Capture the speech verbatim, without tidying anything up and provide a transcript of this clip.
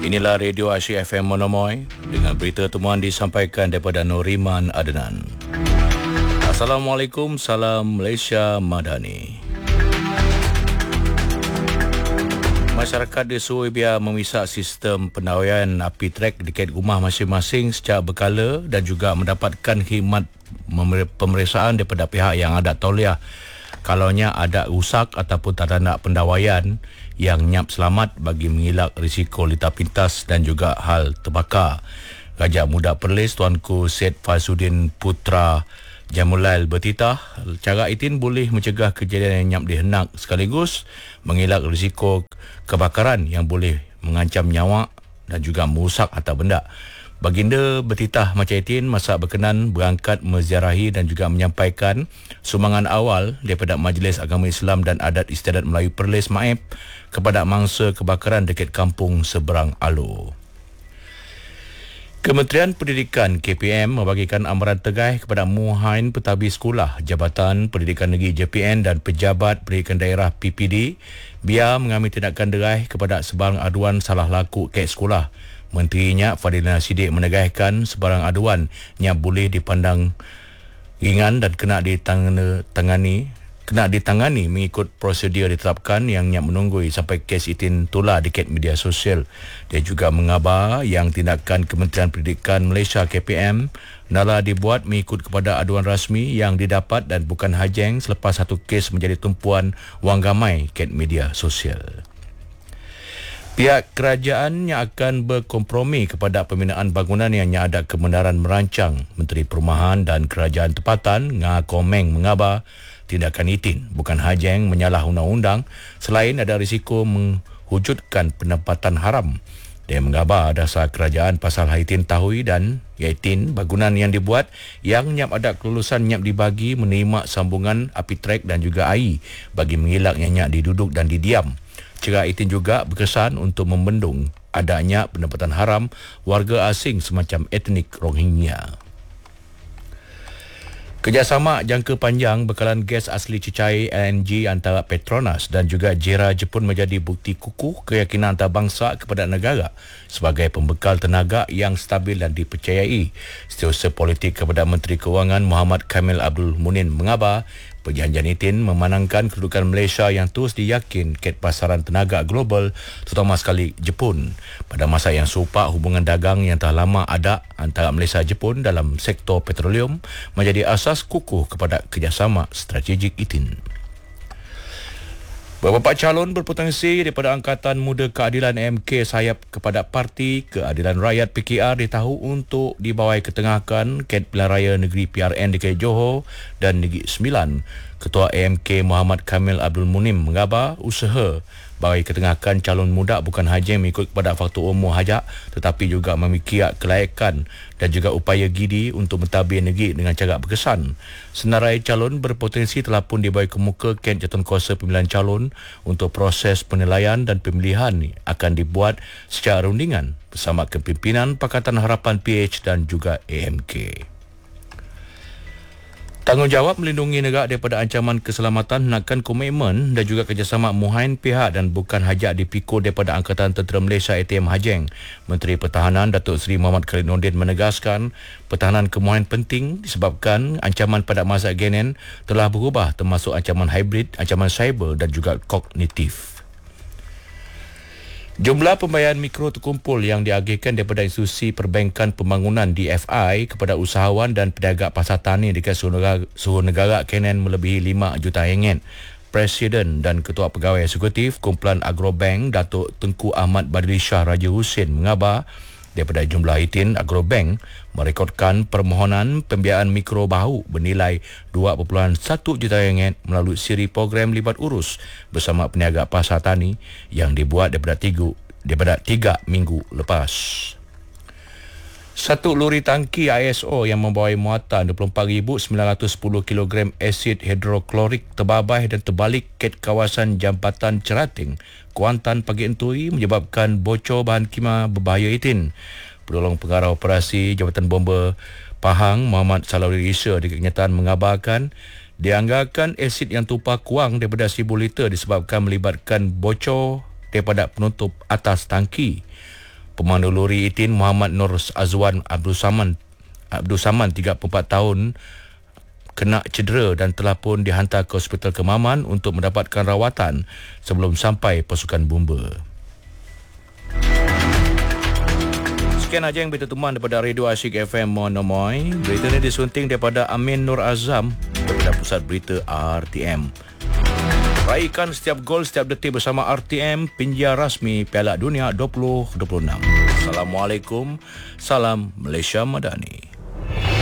Inilah Radio Asyik F M Monomoy dengan berita temuan disampaikan daripada Noriman Adnan. Assalamualaikum, salam Malaysia Madani. Masyarakat disuruh biar memisah sistem pendawaian api trek dekat rumah masing-masing secara berkala dan juga mendapatkan khidmat pemeriksaan daripada pihak yang ada tauliah kalaunya ada rusak ataupun tak ada pendawaian yang nyap selamat bagi mengelak risiko lintas pintas dan juga hal terbakar. Raja Muda Perlis Tuanku Syed Fazudin Putra Jamulail bertitah, cara itin boleh mencegah kejadian yang nyap dihendak sekaligus mengelak risiko kebakaran yang boleh mengancam nyawa dan juga merosak harta benda. Baginda bertitah macam itin masa berkenan berangkat menziarahi dan juga menyampaikan sumbangan awal daripada Majlis Agama Islam dan Adat Istiadat Melayu Perlis Maib kepada mangsa kebakaran dekat kampung seberang Alor. Kementerian Pendidikan K P M membagikan amaran tegai kepada muhain pentadbir sekolah, Jabatan Pendidikan Negeri J P N dan Pejabat Pendidikan Daerah P P D biar mengambil tindakan derai kepada sebarang aduan salah laku kat sekolah. Menterinya Fadilina Siddiq menegahkan sebarang aduan yang boleh dipandang ringan dan kena ditangani kena ditangani mengikut prosedur ditetapkan yang nyap menunggui sampai kes itin tular dekat media sosial. Dia juga mengabar yang tindakan Kementerian Pendidikan Malaysia K P M nala dibuat mengikut kepada aduan rasmi yang didapat dan bukan hajeng selepas satu kes menjadi tumpuan wang ramai kat media sosial. Pihak kerajaan yang akan berkompromi kepada pembinaan bangunan yang ada kebenaran merancang. Menteri Perumahan dan Kerajaan Tempatan Nga Komeng mengabar tindakan itin bukan hajeng menyalah undang-undang selain ada risiko menghujudkan pendapatan haram. Dia mengabar dasar kerajaan pasal haitin tahui dan iaitin bangunan yang dibuat yang nyap ada kelulusan nyap dibagi menerima sambungan api trek dan juga air bagi mengelak yang nyap diduduk dan didiam. Cara itin juga berkesan untuk membendung adanya pendapatan haram warga asing semacam etnik Rohingya. Kerjasama jangka panjang bekalan gas asli cecair L N G antara Petronas dan juga JERA Jepun menjadi bukti kukuh keyakinan antarabangsa kepada negara sebagai pembekal tenaga yang stabil dan dipercayai. Setiausaha politik kepada Menteri Kewangan Muhammad Kamil Abdul Munin mengabar perjanjian itin memenangkan kedudukan Malaysia yang terus diyakin ket pasaran tenaga global terutama sekali Jepun. Pada masa yang serupa, hubungan dagang yang telah lama ada antara Malaysia dan Jepun dalam sektor petroleum menjadi asas kukuh kepada kerjasama strategik itin. Beberapa calon berpotensi daripada Angkatan Muda Keadilan M K sayap kepada Parti Keadilan Rakyat P K R ditahu untuk dibawai ketengahkan ket pilihan raya negeri P R N D K Johor dan Negeri Sembilan. Ketua A M K Muhammad Kamil Abdul Munim mengabar usaha bagi ketengahkan calon muda bukan hanya mengikut kepada faktor umur hajak tetapi juga memikir kelayakan dan juga upaya gidi untuk mentadbir negeri dengan cara berkesan. Senarai calon berpotensi telah pun dibawa ke muka ken jawatankuasa pemilihan calon untuk proses penilaian dan pemilihan akan dibuat secara rundingan bersama kepimpinan Pakatan Harapan P H dan juga A M K. Tanggungjawab melindungi negara daripada ancaman keselamatan hendakkan komitmen dan juga kerjasama muhain pihak dan bukan hajat dipikul daripada Angkatan Tentera Malaysia A T M Hajeng. Menteri Pertahanan Datuk Seri Muhammad Khalid Nordin menegaskan pertahanan kemuhain penting disebabkan ancaman pada masa genen telah berubah termasuk ancaman hibrid, ancaman cyber dan juga kognitif. Jumlah pembayaran mikro terkumpul yang diagihkan daripada institusi perbankan pembangunan D F I kepada usahawan dan peniaga pasar tani dekat seluruh negara, seluruh negara kenen melebihi lima juta ringgit. Presiden dan Ketua Pegawai Eksekutif Kumpulan Agrobank Datuk Tengku Ahmad Badri Shah Raja Hussein mengabar daripada jumlah itin Agrobank merekodkan permohonan pembiayaan mikro bahu bernilai dua perpuluhan satu juta ringgit melalui siri program libat urus bersama peniaga pasar tani yang dibuat daripada tiga, daripada tiga minggu lepas. Satu lori tangki I S O yang membawa muatan dua puluh empat ribu sembilan ratus sepuluh kilogram asid hidroklorik terbabah dan terbalik ke kawasan Jambatan Cerating, Kuantan pagi entui menyebabkan bocor bahan kimia berbahaya itin. Penolong Pengarah Operasi Jabatan Bomba Pahang Muhammad Salawi Risa di kenyataan mengabarkan dianggarkan asid yang tumpah kurang daripada seribu liter disebabkan melibatkan bocor daripada penutup atas tangki. Komandan Lori Itin Muhammad Nur Azwan Abdul Saman Abdul Saman tiga puluh empat tahun kena cedera dan telah pun dihantar ke Hospital Kemaman untuk mendapatkan rawatan sebelum sampai pasukan bomba. Sekian aja yang berita teman daripada Radio Asyik F M Monomoy. Berita ini disunting daripada Amin Nur Azam daripada Pusat Berita R T M. Raikan setiap gol setiap detik bersama R T M, penjia rasmi Piala Dunia dua ribu dua puluh enam. Assalamualaikum. Salam Malaysia Madani.